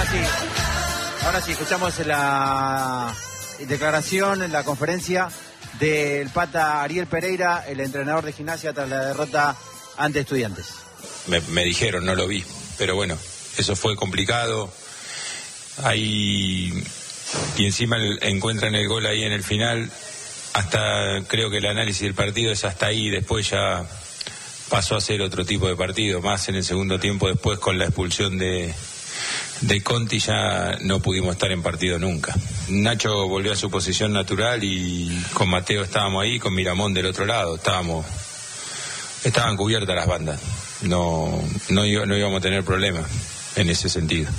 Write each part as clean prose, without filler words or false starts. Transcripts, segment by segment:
Ahora sí, escuchamos la declaración, la conferencia del Pata Ariel Pereira, el entrenador de Gimnasia, tras la derrota ante Estudiantes. Me dijeron, no lo vi, pero bueno, eso fue complicado. Ahí, y encima encuentran el gol ahí en el final. Hasta creo que el análisis del partido es hasta ahí, después ya pasó a ser otro tipo de partido, más en el segundo tiempo. Después, con la expulsión de Conti, ya no pudimos estar en partido nunca. Nacho volvió a su posición natural y con Mateo estábamos ahí, con Miramón del otro lado, estaban cubiertas las bandas, no íbamos a tener problemas en ese sentido.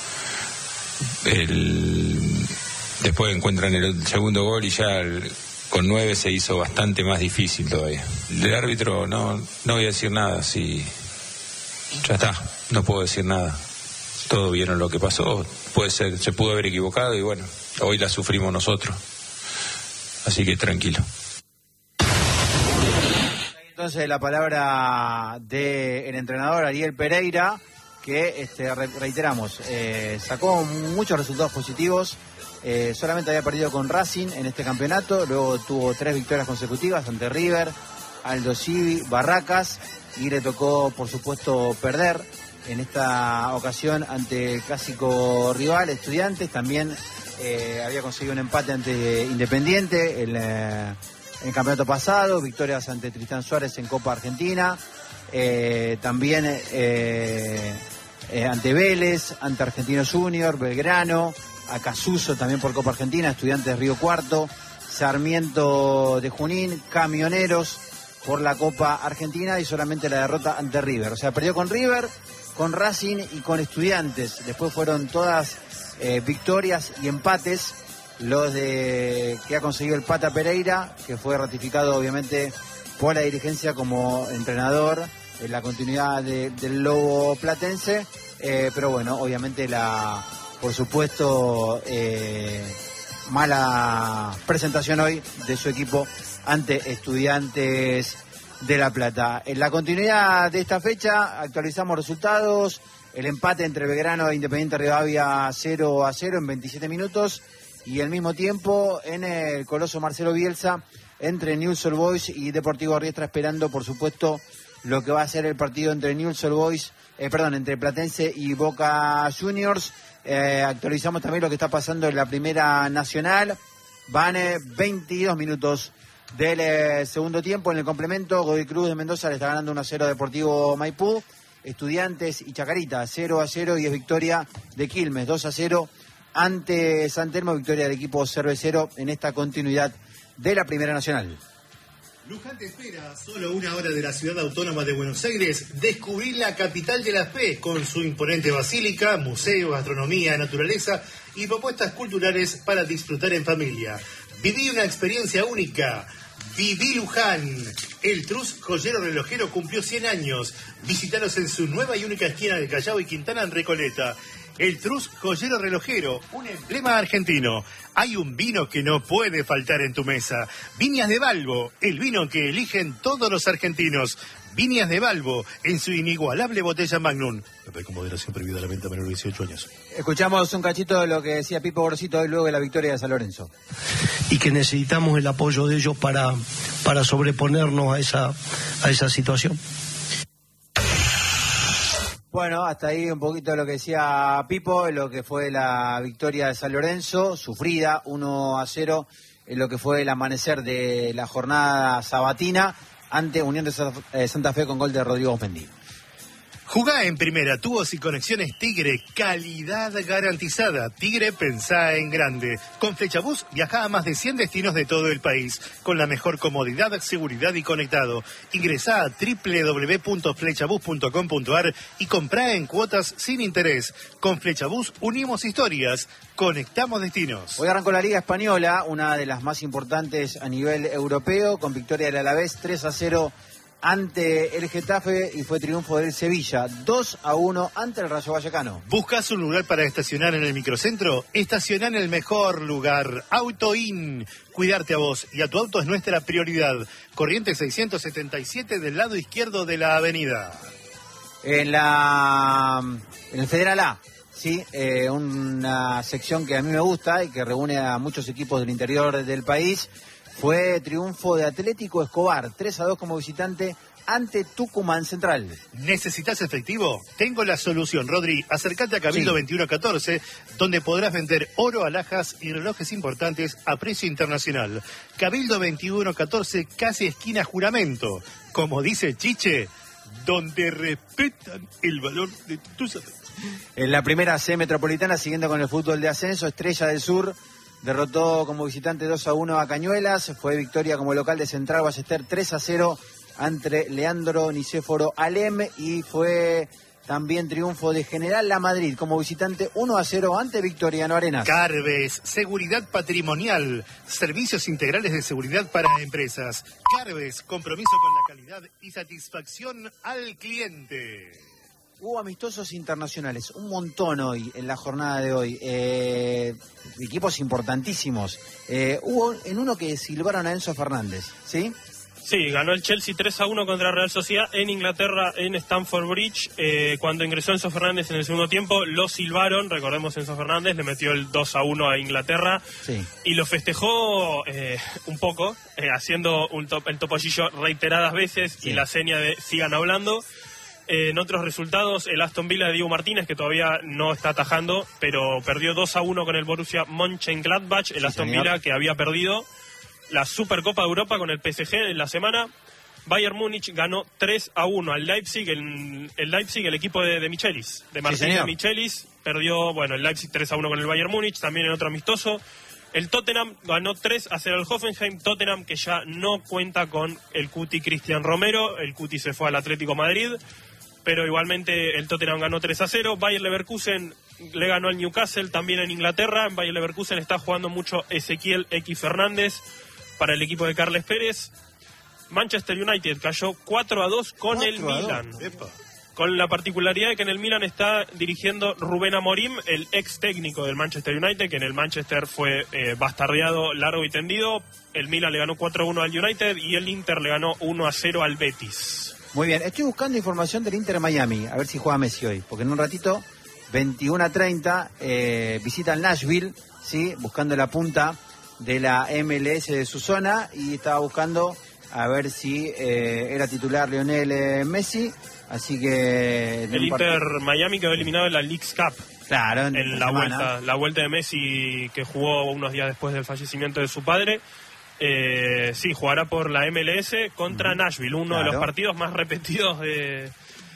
Después encuentran el segundo gol y ya con 9 se hizo bastante más difícil todavía. El árbitro, no voy a decir nada, si ya está, no puedo decir nada. Todos vieron lo que pasó, puede ser, se pudo haber equivocado y bueno, hoy la sufrimos nosotros. Así que tranquilo. Entonces la palabra del entrenador Ariel Pereira, que reiteramos, sacó muchos resultados positivos. Solamente había perdido con Racing en este campeonato, luego tuvo 3 victorias consecutivas ante River, Aldo Civi, Barracas, y le tocó por supuesto perder en esta ocasión ante el clásico rival Estudiantes. También había conseguido un empate ante Independiente en el campeonato pasado, victorias ante Tristán Suárez en Copa Argentina, también ante Vélez, ante Argentinos Junior, Belgrano, a Casuso también por Copa Argentina, Estudiantes de Río Cuarto, Sarmiento de Junín, Camioneros por la Copa Argentina, y solamente la derrota ante River. O sea, perdió con River, con Racing y con Estudiantes. Después fueron todas victorias y empates los que ha conseguido el Pata Pereira, que fue ratificado obviamente por la dirigencia como entrenador en la continuidad del Lobo Platense. Pero bueno, obviamente por supuesto, mala presentación hoy de su equipo ante Estudiantes de La Plata. En la continuidad de esta fecha actualizamos resultados: el empate entre Belgrano e Independiente Rivadavia 0-0 en 27 minutos, y al mismo tiempo en el Coloso Marcelo Bielsa entre Newell's Old Boys y Deportivo Riestra, esperando por supuesto lo que va a ser el partido entre Newell's Old Boys, entre Platense y Boca Juniors. Actualizamos también lo que está pasando en la Primera Nacional. Van 22 minutos del segundo tiempo. En el complemento, Godoy Cruz de Mendoza le está ganando 1-0 a Deportivo Maipú. Estudiantes y Chacarita 0-0, y es victoria de Quilmes 2-0 ante San Telmo, victoria del equipo cervecero en esta continuidad de la Primera Nacional. Luján te espera, solo 1 hora de la ciudad autónoma de Buenos Aires. Descubrir la capital de la fe con su imponente basílica, museo, gastronomía, naturaleza y propuestas culturales para disfrutar en familia. Viví una experiencia única. Viví Luján. El Trus Joyero Relojero cumplió 100 años. Visítalos en su nueva y única esquina de Callao y Quintana en Recoleta. El Trus Joyero Relojero, un emblema argentino. Hay un vino que no puede faltar en tu mesa. Viñas de Balbo, el vino que eligen todos los argentinos. Viñas de Balbo, en su inigualable botella Magnum. Con moderación, prohibida la venta a menor de 18 años. Escuchamos un cachito de lo que decía Pipo Gorosito hoy luego de la victoria de San Lorenzo. Y que necesitamos el apoyo de ellos para sobreponernos a esa situación. Bueno, hasta ahí un poquito de lo que decía Pipo, en lo que fue la victoria de San Lorenzo, sufrida 1-0, en lo que fue el amanecer de la jornada sabatina ante Unión de Santa Fe con gol de Rodrigo Osmendi. Jugá en Primera, tubos y conexiones Tigre, calidad garantizada. Tigre, pensá en grande. Con Flechabús viajá a más de 100 destinos de todo el país, con la mejor comodidad, seguridad y conectado. Ingresá a www.flechabus.com.ar y comprá en cuotas sin interés. Con Flechabús unimos historias, conectamos destinos. Hoy arrancó la Liga Española, una de las más importantes a nivel europeo, con victoria del Alavés 3-0 ante el Getafe, y fue triunfo del Sevilla 2-1 ante el Rayo Vallecano. ¿Buscas un lugar para estacionar en el microcentro? Estacioná en el mejor lugar, AutoIn. Cuidarte a vos y a tu auto es nuestra prioridad. Corrientes 677 del lado izquierdo de la avenida. En el Federal A, ¿sí? Una sección que a mí me gusta y que reúne a muchos equipos del interior del país. Fue triunfo de Atlético Escobar, 3-2 como visitante ante Tucumán Central. ¿Necesitas efectivo? Tengo la solución, Rodri. Acércate a Cabildo 2114, donde podrás vender oro, alhajas y relojes importantes a precio internacional. Cabildo 2114, casi esquina Juramento. Como dice Chiche, donde respetan el valor de tus afectos. En la primera C metropolitana, siguiendo con el fútbol de ascenso, Estrella del Sur derrotó como visitante 2-1 a Cañuelas. Fue victoria como local de Central Ballester 3-0 ante Leandro Nicéforo Alem, y fue también triunfo de General La Madrid como visitante 1-0 ante Victoriano Arenas. Carves, seguridad patrimonial, servicios integrales de seguridad para empresas. Carves, compromiso con la calidad y satisfacción al cliente. Hubo amistosos internacionales, un montón hoy, en la jornada de hoy, equipos importantísimos. Hubo en uno que silbaron a Enzo Fernández, ¿sí? Sí, ganó el Chelsea 3-1 contra Real Sociedad en Inglaterra, en Stamford Bridge. Cuando ingresó Enzo Fernández en el segundo tiempo, lo silbaron. Recordemos, Enzo Fernández le metió el 2-1 a Inglaterra. Sí. Y lo festejó un poco, haciendo el topollillo reiteradas veces, sí, y la seña de sigan hablando. En otros resultados, el Aston Villa de Diego Martínez, que todavía no está atajando, pero perdió 2-1 con el Borussia Mönchengladbach. El Aston Villa que había perdido la Supercopa de Europa con el PSG en la semana. Bayern Múnich ganó 3-1 al Leipzig. El Leipzig, el equipo de Michelis, de Martín de Michelis, perdió, el Leipzig 3-1 con el Bayern Múnich, también en otro amistoso. El Tottenham ganó 3-0 al Hoffenheim. Tottenham que ya no cuenta con el Cuti Cristian Romero. El Cuti se fue al Atlético Madrid, pero igualmente el Tottenham ganó 3-0. Bayer Leverkusen le ganó al Newcastle, también en Inglaterra. En Bayer Leverkusen está jugando mucho Ezequiel X Fernández para el equipo de Carles Pérez. Manchester United cayó 4-2 con el Milan. Epa. Con la particularidad de que en el Milan está dirigiendo Rubén Amorim, el ex técnico del Manchester United, que en el Manchester fue bastardeado largo y tendido. El Milan le ganó 4-1 al United y el Inter le ganó 1-0 al Betis. Muy bien, estoy buscando información del Inter Miami, a ver si juega Messi hoy, porque en un ratito, 21:30, visita al Nashville, ¿sí? Buscando la punta de la MLS de su zona, y estaba buscando a ver si era titular Lionel Messi, así que... El Inter Miami quedó eliminado en la Leagues Cup. Claro, en la vuelta de Messi, que jugó unos días después del fallecimiento de su padre. Sí, jugará por la MLS contra Nashville, uno de los partidos más repetidos de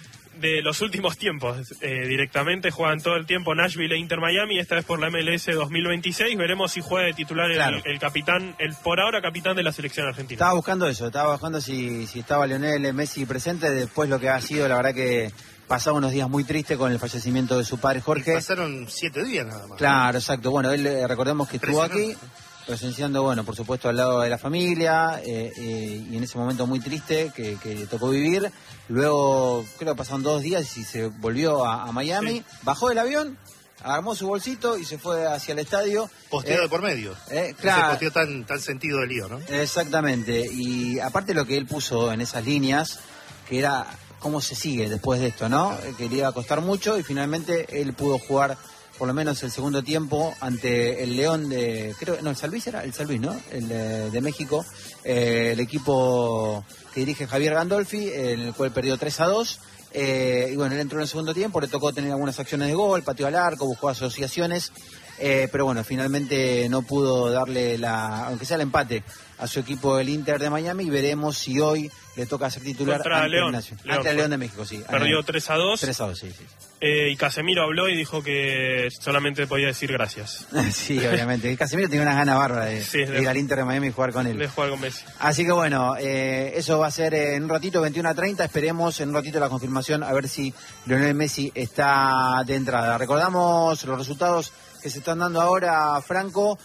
los últimos tiempos. Directamente juegan todo el tiempo Nashville e Inter Miami, esta vez por la MLS 2026. Veremos si juega de titular el capitán, el por ahora capitán de la selección argentina. Estaba buscando si estaba Lionel Messi presente, después lo que ha sido, la verdad que pasaba unos días muy tristes con el fallecimiento de su padre Jorge. Y pasaron 7 días nada más. Claro, exacto. Bueno, él recordemos que estuvo aquí presenciando, por supuesto, al lado de la familia, y en ese momento muy triste que tocó vivir. Luego, creo que pasaron 2 días y se volvió a Miami, bajó del avión, armó su bolsito y se fue hacia el estadio. Posteado de por medio. Claro. Ese posteo tan sentido del lío, ¿no? Exactamente. Y aparte lo que él puso en esas líneas, que era cómo se sigue después de esto, ¿no? Que le iba a costar mucho, y finalmente él pudo jugar por lo menos el segundo tiempo ante el León de... el San Luis, ¿no? El de México, el equipo que dirige Javier Gandolfi, en el cual perdió 3-2. Y él entró en el segundo tiempo, le tocó tener algunas acciones de gol, pateó al arco, buscó asociaciones, pero finalmente no pudo darle aunque sea el empate a su equipo, el Inter de Miami, y veremos si hoy le toca ser titular ante el León de México. Sí, perdió 3-2. 3-2, sí. Y Casemiro habló y dijo que solamente podía decir gracias. Sí, obviamente. Casemiro tiene unas ganas bárbaras de ir al Inter de Miami y jugar con él. De jugar con Messi. Así que eso va a ser en un ratito, 21:30. Esperemos en un ratito la confirmación, a ver si Lionel Messi está de entrada. Recordamos los resultados que se están dando ahora, Franco,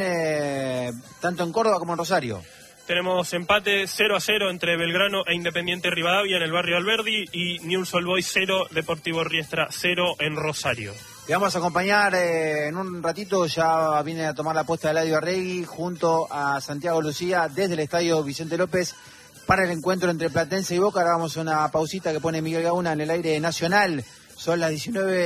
tanto en Córdoba como en Rosario. Tenemos empate 0-0 entre Belgrano e Independiente Rivadavia en el barrio Alberdi, y Newell's Old Boys 0, Deportivo Riestra 0 en Rosario. Te vamos a acompañar en un ratito, ya viene a tomar la posta de Eladio Arregui junto a Santiago Lucía desde el estadio Vicente López para el encuentro entre Platense y Boca. Ahora vamos a una pausita que pone Miguel Gauna en el aire nacional. Son las 19.